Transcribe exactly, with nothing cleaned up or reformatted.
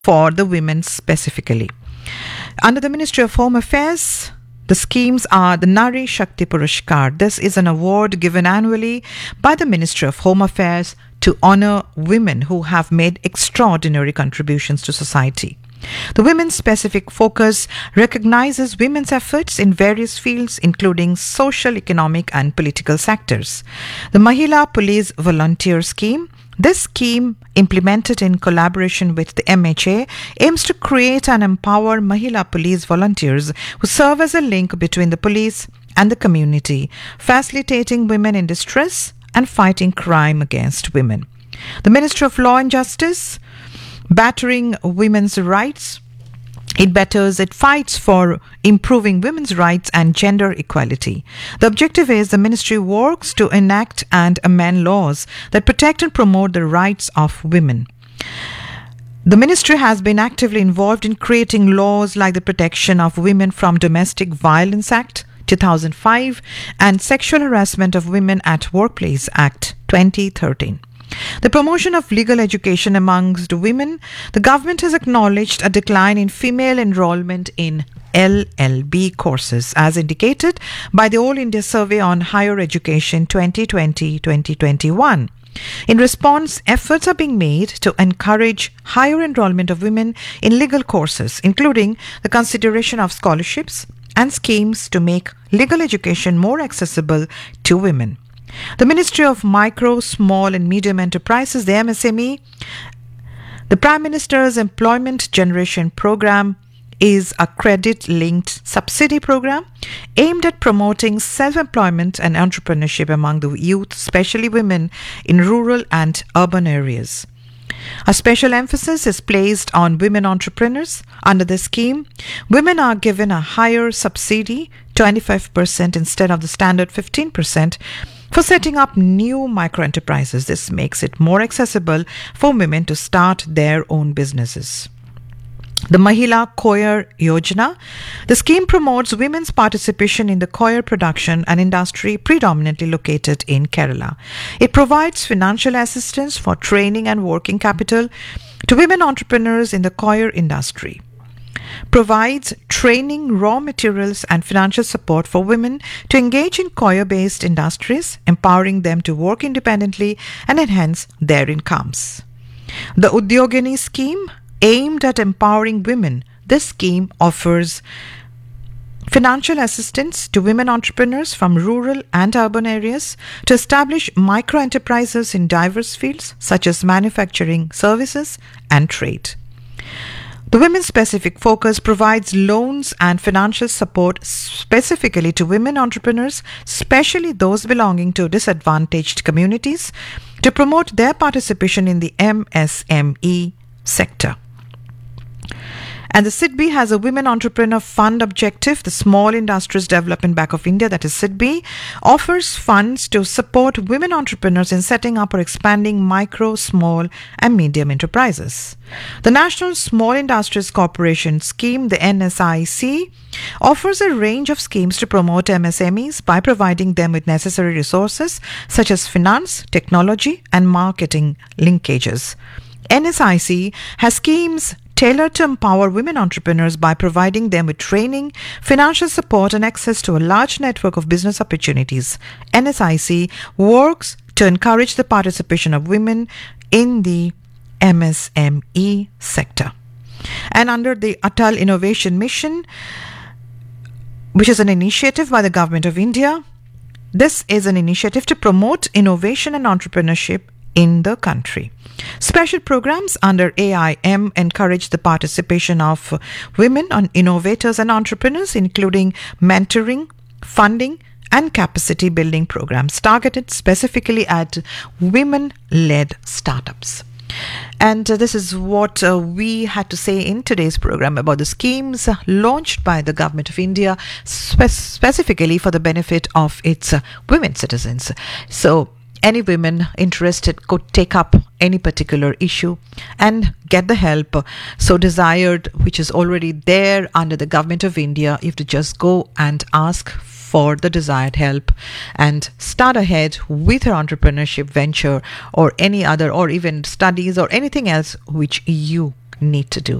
for the women specifically. Under the Ministry of Home Affairs, the schemes are the Nari Shakti Purushkar. This is an award given annually by the Ministry of Home Affairs to honor women who have made extraordinary contributions to society. The women's specific focus recognizes women's efforts in various fields, including social, economic, and political sectors. The Mahila Police Volunteer Scheme. This scheme, implemented in collaboration with the M H A, aims to create and empower Mahila police volunteers who serve as a link between the police and the community, facilitating women in distress and fighting crime against women. The Ministry of Law and Justice, battering women's rights. It betters, it fights for improving women's rights and gender equality. The objective is the ministry works to enact and amend laws that protect and promote the rights of women. The ministry has been actively involved in creating laws like the Protection of Women from Domestic Violence Act two thousand five and Sexual Harassment of Women at Workplace Act twenty thirteen. The promotion of legal education amongst women. The government has acknowledged a decline in female enrollment in L L B courses as indicated by the All India Survey on Higher Education twenty twenty to twenty twenty-one. In response, efforts are being made to encourage higher enrollment of women in legal courses, including the consideration of scholarships and schemes to make legal education more accessible to women. The Ministry of Micro, Small and Medium Enterprises, the M S M E, the Prime Minister's Employment Generation Program is a credit-linked subsidy program aimed at promoting self-employment and entrepreneurship among the youth, especially women in rural and urban areas. A special emphasis is placed on women entrepreneurs. Under the scheme, women are given a higher subsidy, twenty-five percent instead of the standard fifteen percent, for setting up new micro-enterprises. This makes it more accessible for women to start their own businesses. The Mahila Coir Yojana. The scheme promotes women's participation in the coir production and industry predominantly located in Kerala. It provides financial assistance for training and working capital to women entrepreneurs in the coir industry. Provides training, raw materials and financial support for women to engage in coir-based industries, empowering them to work independently and enhance their incomes. The Udyogini scheme, aimed at empowering women. This scheme offers financial assistance to women entrepreneurs from rural and urban areas to establish micro-enterprises in diverse fields such as manufacturing, services and trade. The women-specific focus provides loans and financial support specifically to women entrepreneurs, especially those belonging to disadvantaged communities, to promote their participation in the M S M E sector. And the S I D B I has a Women Entrepreneur Fund objective. The Small Industries Development Bank of India, that is S I D B I, offers funds to support women entrepreneurs in setting up or expanding micro, small and medium enterprises. The National Small Industries Corporation Scheme, the N S I C, offers a range of schemes to promote M S M Es by providing them with necessary resources such as finance, technology and marketing linkages. N S I C has schemes tailored to empower women entrepreneurs by providing them with training, financial support and access to a large network of business opportunities. N S I C works to encourage the participation of women in the M S M E sector. And under the Atal Innovation Mission, which is an initiative by the Government of India, this is an initiative to promote innovation and entrepreneurship in the country. Special programs under A I M encourage the participation of women on innovators and entrepreneurs, including mentoring, funding and capacity building programs targeted specifically at women-led startups. And uh, this is what uh, we had to say in today's program about the schemes uh, launched by the Government of India spe- specifically for the benefit of its uh, women citizens. So any women interested could take up any particular issue and get the help so desired, which is already there under the Government of India. You have to just go and ask for the desired help and start ahead with your entrepreneurship venture or any other, or even studies or anything else which you need to do.